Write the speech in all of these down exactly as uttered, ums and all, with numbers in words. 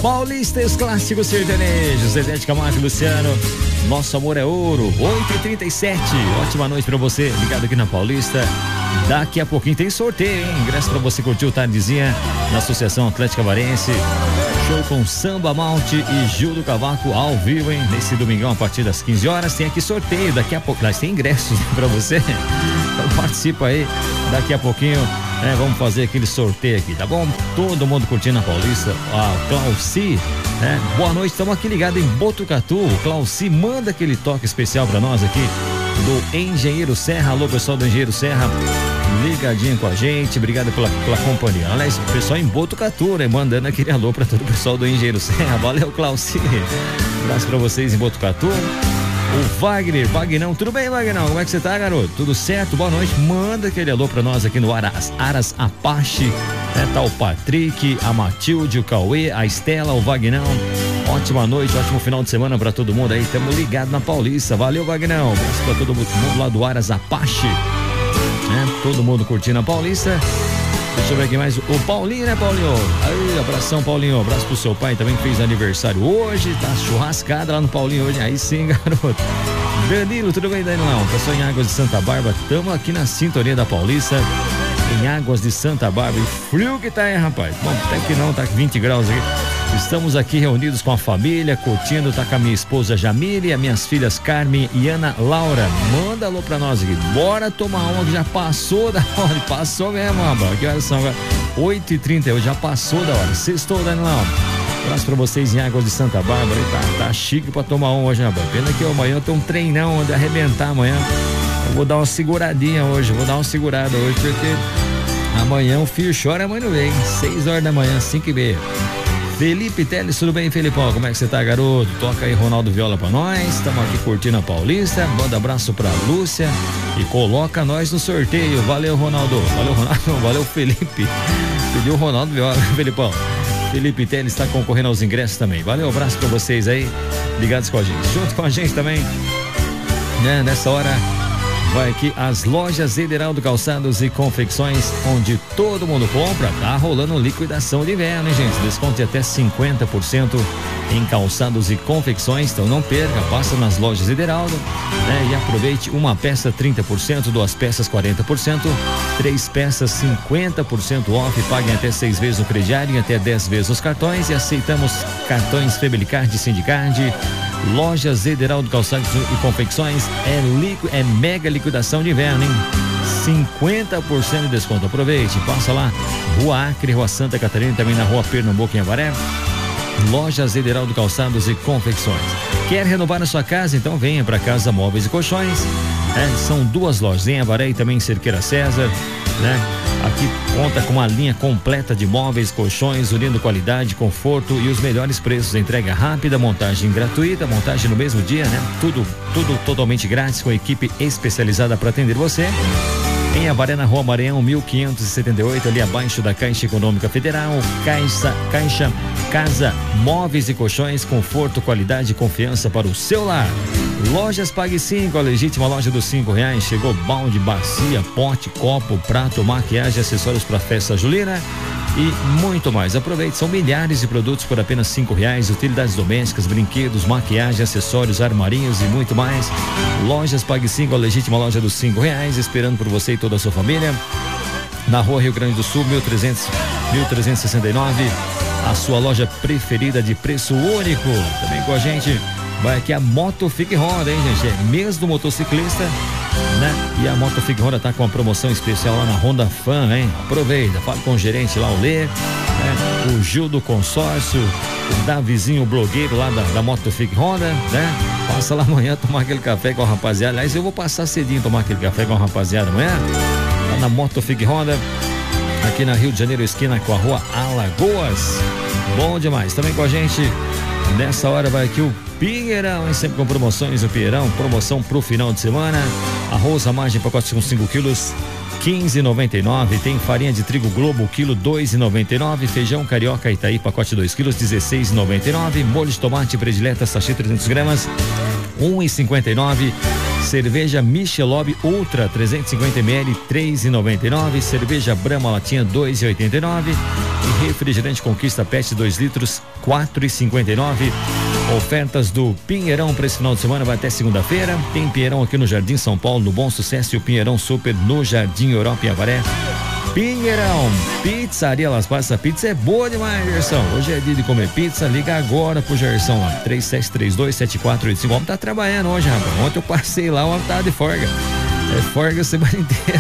Paulista e os clássicos sertanejos, Zezé de Camargo e Luciano, Nosso Amor é Ouro, oito e trinta e sete. Ótima noite pra você, ligado aqui na Paulista. Daqui a pouquinho tem sorteio, hein? Ingresso pra você curtir o Tardezinha na Associação Atlética Varense. Show com Samba Malte e Gil do Cavaco ao vivo, hein? Nesse domingão a partir das quinze horas. Tem aqui sorteio, daqui a pouco. Nós tem ingressos pra você. Então participa aí, daqui a pouquinho. É, vamos fazer aquele sorteio aqui, tá bom? Todo mundo curtindo a Paulista. A Clauci, né? Boa noite, estamos aqui ligados em Botucatu. Clauci, manda aquele toque especial pra nós aqui do Engenheiro Serra. Alô, pessoal do Engenheiro Serra, ligadinho com a gente, obrigado pela, pela companhia. Aliás, o pessoal em Botucatu, né? Mandando aquele alô pra todo o pessoal do Engenheiro Serra. Valeu, Clauci. Um abraço pra vocês em Botucatu. O Wagner, Vagnão, tudo bem, Vagnão? Como é que você tá, garoto? Tudo certo? Boa noite. Manda aquele alô pra nós aqui no Aras, Aras Apache, né? Tá o Patrick, a Matilde, o Cauê, a Estela, o Vagnão. Ótima noite, ótimo final de semana pra todo mundo aí. Tamo ligado na Paulista. Valeu, Vagnão. Abraço pra todo mundo lá do Aras Apache, né? Todo mundo curtindo a Paulista. Deixa eu ver aqui mais. O Paulinho, né, Paulinho? Aí, abração, Paulinho. Abraço pro seu pai também, que fez aniversário hoje. Tá churrascada lá no Paulinho hoje. Aí sim, garoto. Danilo, tudo bem, Danilão? Pessoal em Águas de Santa Bárbara, tamo aqui na sintonia da Paulista. Em Águas de Santa Bárbara. E frio que tá, hein, rapaz? Bom, até que não, tá vinte graus aqui. Estamos aqui reunidos com a família, curtindo, tá com a minha esposa Jamile, as minhas filhas Carmen e Ana Laura. Manda alô pra nós aqui. Bora tomar uma que já passou da hora. Passou mesmo, rapaz. Que horas são agora? oito e trinta, já passou da hora. Sextou, Danilão. Abraço pra vocês em Águas de Santa Bárbara. Tá, tá chique pra tomar um hoje, rapaz. Pena que amanhã tem um treinão onde arrebentar amanhã. Eu vou dar uma seguradinha hoje, vou dar uma segurada hoje, porque amanhã o filho chora, amanhã não vem. seis horas da manhã, cinco e meia. Felipe Teles, tudo bem, Felipão? Como é que você tá, garoto? Toca aí Ronaldo Viola pra nós. Estamos aqui curtindo a Paulista. Manda abraço pra Lúcia e coloca nós no sorteio. Valeu, Ronaldo. Valeu, Ronaldo. Valeu, Felipe. Pediu o Ronaldo Viola, Felipão. Felipe Teles está concorrendo aos ingressos também. Valeu, abraço pra vocês aí, ligados com a gente. Junto com a gente também, né, nessa hora, vai aqui as lojas Ederaldo Calçados e Confecções, onde todo mundo compra. Tá rolando liquidação de inverno, hein, gente? Desconto de até cinquenta por cento em calçados e confecções. Então não perca, passa nas lojas Ederaldo, né? E aproveite uma peça trinta por cento, duas peças quarenta por cento, três peças cinquenta por cento off. Paguem até seis vezes no crediário e até dez vezes nos cartões. E aceitamos cartões Febelicard e Sindicard. Lojas Ederaldo Calçados e Confecções é, liqu... é mega liquidação de inverno, hein? cinquenta por cento de desconto. Aproveite, passa lá, Rua Acre, Rua Santa Catarina, também na Rua Pernambuco em Avaré. Lojas Ederaldo Calçados e Confecções. Quer renovar a sua casa? Então venha para Casa Móveis e Colchões. É, são duas lojas em Avaré e também em Cerqueira César, né? Aqui conta com uma linha completa de móveis, colchões, unindo qualidade, conforto e os melhores preços. Entrega rápida, montagem gratuita, montagem no mesmo dia, né? Tudo, tudo totalmente grátis, com equipe especializada para atender você. Em Avaré, na Rua Maranhão, mil quinhentos e setenta e oito, ali abaixo da Caixa Econômica Federal. Caixa, Caixa Casa Móveis e Colchões, conforto, qualidade e confiança para o seu lar. Lojas Pague cinco, a legítima loja dos cinco reais. Chegou balde, bacia, pote, copo, prato, maquiagem, acessórios para festa julina e muito mais. Aproveite, são milhares de produtos por apenas cinco reais. Utilidades domésticas, brinquedos, maquiagem, acessórios, armarinhos e muito mais. Lojas Pague cinco, a legítima loja dos cinco reais, esperando por você e toda a sua família. Na Rua Rio Grande do Sul, mil trezentos, mil trezentos e sessenta e nove, a sua loja preferida de preço único. Também com a gente vai aqui a Motofig Honda, hein, gente? É mês do motociclista, né? E a Motofig Honda tá com uma promoção especial lá na Honda Fan, hein? Aproveita, fala com o gerente lá, o Lê, né? O Gil do consórcio, o Davizinho, o blogueiro lá da, da Motofig Honda, né? Passa lá amanhã tomar aquele café com a rapaziada. Aliás, eu vou passar cedinho tomar aquele café com a rapaziada amanhã, lá na Motofig Honda, aqui na Rio de Janeiro, esquina com a Rua Alagoas. Bom demais. Também com a gente nessa hora vai aqui o Pinheirão, hein? Sempre com promoções o Pinheirão, promoção pro final de semana. Arroz à margem, pacote com cinco quilos, quinze e noventa e nove. Tem farinha de trigo Globo, quilo dois e noventa e nove. Feijão Carioca Itaí, pacote dois quilos, dezesseis e noventa e nove. Molho de tomate predileta, sachê trezentos gramas, um e cinquenta e nove. Cerveja Michelob Ultra trezentos e cinquenta mililitros, três e noventa e nove. Cerveja Brahma latinha, dois e oitenta e nove. E refrigerante Conquista Pet dois litros, quatro e cinquenta e nove. Ofertas do Pinheirão para esse final de semana, vai até segunda-feira. Tem Pinheirão aqui no Jardim São Paulo, no Bom Sucesso, e o Pinheirão Super no Jardim Europa em Avaré. Pinheirão, Pizzaria Las Pasas, essa pizza é boa demais, Gerson. Hoje é dia de comer pizza, liga agora pro Gerson lá, três sete três dois, sete quatro oito cinco. O homem tá trabalhando hoje, rapaz. Ontem eu passei lá, o homem tava de folga. É folga a semana inteira.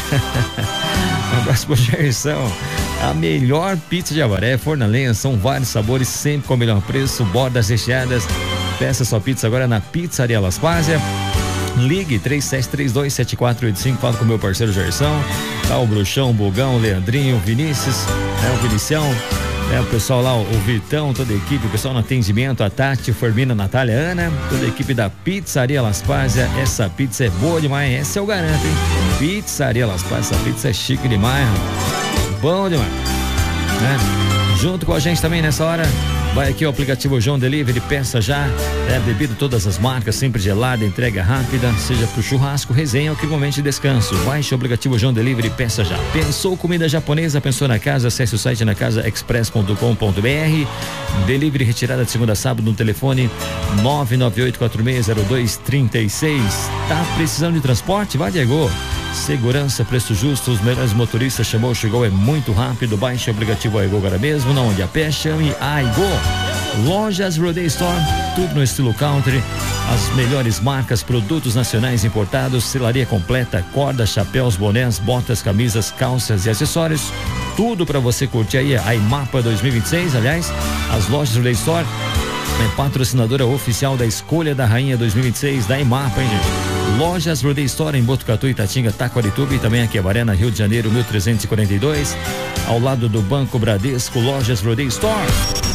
Um abraço pro Gerson. A melhor pizza de Avaré, forno a lenha, são vários sabores, sempre com o melhor preço, bordas recheadas. Peça sua pizza agora na Pizzaria Las Pasas. Ligue três sete três dois, sete quatro oito cinco, fala com o meu parceiro Gerson. Tá o Bruxão, o Bugão, o Leandrinho, o Vinícius, né, o Vinicião, né, o pessoal lá, o Vitão, toda a equipe, o pessoal no atendimento, a Tati, Formina, a Natália, a Ana, toda a equipe da Pizzaria Las Pasas. Essa pizza é boa demais, essa eu garanto, hein? Pizzaria Las Pasas, essa pizza é chique demais, bom demais, né? Junto com a gente também nessa hora, vai aqui o aplicativo João Delivery, peça já, é bebida todas as marcas, sempre gelada, entrega rápida, seja pro churrasco, resenha ou que momento de descanso. Baixe o aplicativo João Delivery, peça já. Pensou comida japonesa, pensou na casa, acesse o site na casa express ponto com ponto br. Delivery retirada de segunda a sábado no telefone nove nove oito quatro seis zero dois três seis. Tá precisando de transporte? Vai, Diego. Segurança, preço justo, os melhores motoristas, chamou, chegou, é muito rápido. Baixe o aplicativo Aigo agora mesmo, não onde a pé, chame Aigo. Lojas Rodeio Store, tudo no estilo country, as melhores marcas, produtos nacionais importados, selaria completa, corda, chapéus, bonés, botas, camisas, calças e acessórios, tudo para você curtir aí a IMAPA dois mil e vinte e seis. Aliás, as Lojas Rodeio Store é patrocinadora oficial da Escolha da Rainha dois mil e vinte e seis da IMAPA, hein, gente? Lojas Rodeio Store em Botucatu, Itatinga, Taquarituba e também aqui em Avaré, Rio de Janeiro, mil trezentos e quarenta e dois, ao lado do Banco Bradesco. Lojas Rodeio Store.